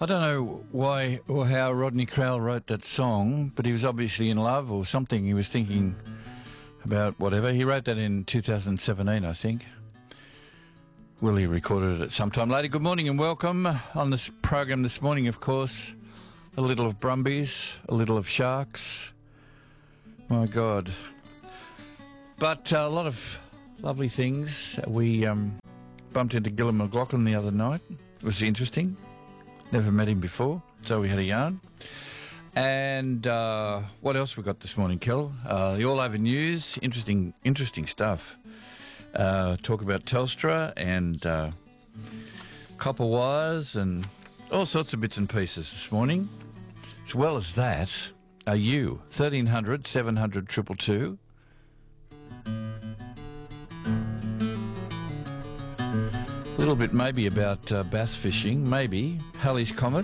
I don't know why or how Rodney Crowell wrote that song, but he was obviously in love or something. He was thinking about whatever. He wrote that in 2017, I think. Willie recorded it sometime later. Good morning and welcome. On this program this morning, of course, a little of Brumbies, a little of Sharks. My God. But a lot of lovely things. We bumped into Gillon McLachlan the other night. It was interesting. Never met him before, so we had a yarn. And what else we got this morning, Kel? The All Over News, interesting stuff. Talk about Telstra and copper wires and all sorts of bits and pieces this morning. As well as that, are you 1300 700 222. A little bit maybe about bass fishing, maybe. Halley's Comet.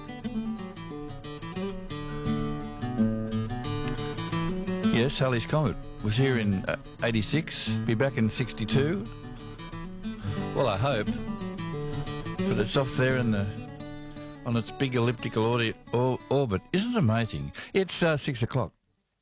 Yes, Halley's Comet was here in 86, be back in 62. Well, I hope. But it's off there on its big elliptical orbit. Isn't it amazing? It's 6 o'clock.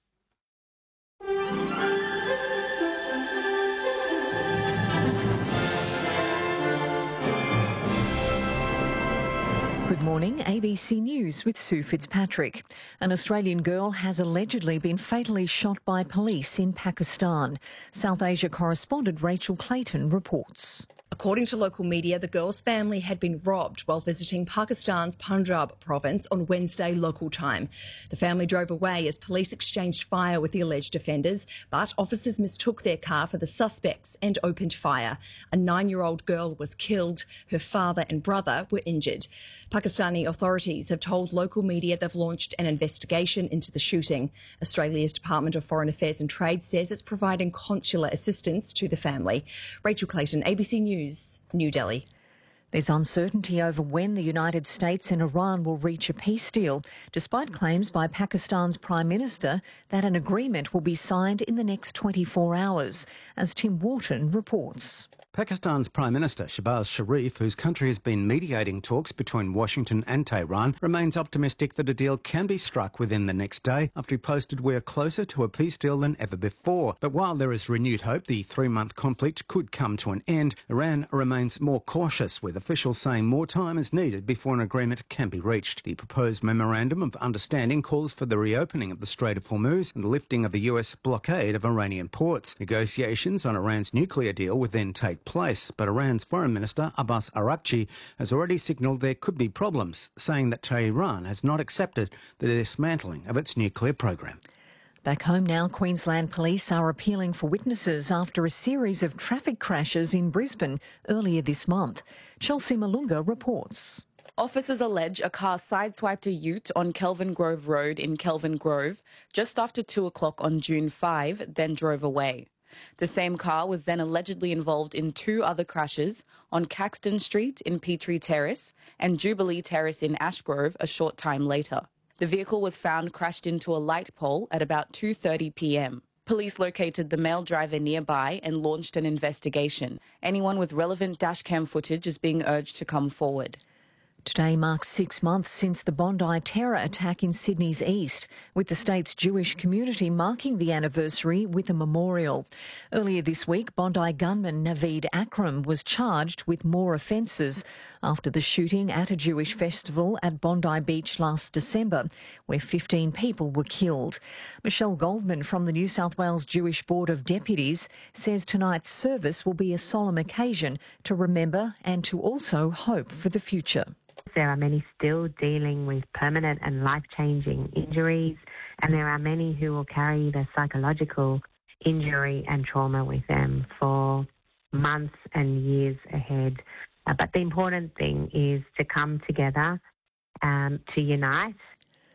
Good morning, ABC News with Sue Fitzpatrick. An Australian girl has allegedly been fatally shot by police in Pakistan. South Asia correspondent Rachel Clayton reports. According to local media, the girl's family had been robbed while visiting Pakistan's Punjab province on Wednesday local time. The family drove away as police exchanged fire with the alleged offenders, but officers mistook their car for the suspects and opened fire. A 9-year-old girl was killed. Her father and brother were injured. Pakistani authorities have told local media they've launched an investigation into the shooting. Australia's Department of Foreign Affairs and Trade says it's providing consular assistance to the family. Rachel Clayton, ABC News, New Delhi. There's uncertainty over when the United States and Iran will reach a peace deal, despite claims by Pakistan's Prime Minister that an agreement will be signed in the next 24 hours, as Tim Wharton reports. Pakistan's Prime Minister Shehbaz Sharif, whose country has been mediating talks between Washington and Tehran, remains optimistic that a deal can be struck within the next day after he posted we're closer to a peace deal than ever before. But while there is renewed hope the 3-month conflict could come to an end, Iran remains more cautious, with officials saying more time is needed before an agreement can be reached. The proposed Memorandum of Understanding calls for the reopening of the Strait of Hormuz and the lifting of the US blockade of Iranian ports. Negotiations on Iran's nuclear deal would then take place, but Iran's Foreign Minister Abbas Araghchi has already signalled there could be problems, saying that Tehran has not accepted the dismantling of its nuclear program. Back home now, Queensland Police are appealing for witnesses after a series of traffic crashes in Brisbane earlier this month. Chelsea Malunga reports. Officers allege a car sideswiped a ute on Kelvin Grove Road in Kelvin Grove just after 2 o'clock on June 5, then drove away. The same car was then allegedly involved in 2 other crashes on Caxton Street in Petrie Terrace and Jubilee Terrace in Ashgrove a short time later. The vehicle was found crashed into a light pole at about 2:30 p.m. Police located the male driver nearby and launched an investigation. Anyone with relevant dashcam footage is being urged to come forward. Today marks 6 months since the Bondi terror attack in Sydney's east, with the state's Jewish community marking the anniversary with a memorial. Earlier this week, Bondi gunman Naveed Akram was charged with more offences after the shooting at a Jewish festival at Bondi Beach last December, where 15 people were killed. Michelle Goldman from the New South Wales Jewish Board of Deputies says tonight's service will be a solemn occasion to remember and to also hope for the future. There are many still dealing with permanent and life-changing injuries, and there are many who will carry the psychological injury and trauma with them for months and years ahead. But the important thing is to come together, to unite.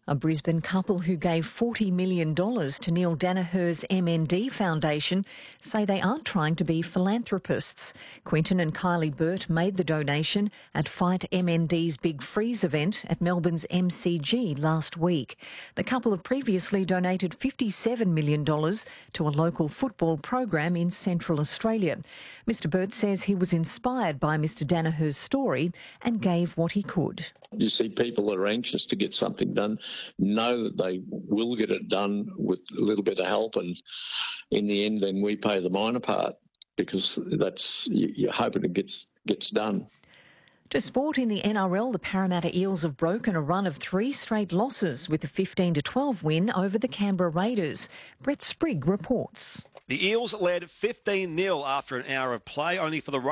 A Brisbane couple who gave $40 million to Neil Danaher's MND Foundation say they aren't trying to be philanthropists. Quinton and Kylie Burt made the donation at Fight MND's Big Freeze event at Melbourne's MCG last week. The couple have previously donated $57 million to a local football program in Central Australia. Mr Burt says he was inspired by Mr Danaher's story and gave what he could. You see people that are anxious to get something done, know that they will get it done with a little bit of help, and in the end then we pay the minor part, because that's, you're hoping it gets done. To sport in the NRL, the Parramatta Eels have broken a run of 3 straight losses with a 15-12 win over the Canberra Raiders. Brett Sprigg reports. The Eels led 15-0 after an hour of play, only for the